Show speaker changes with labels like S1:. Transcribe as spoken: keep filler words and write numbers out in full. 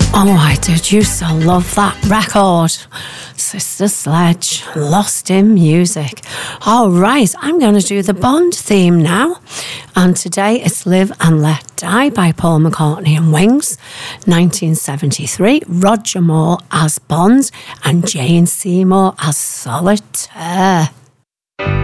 S1: Oh, I did used to love that record. Sister Sledge, Lost in Music. All right, I'm going to do the Bond theme now. And today it's Live and Let Die by Paul McCartney and Wings. nineteen seventy-three, Roger Moore as Bond and Jane Seymour as Solitaire.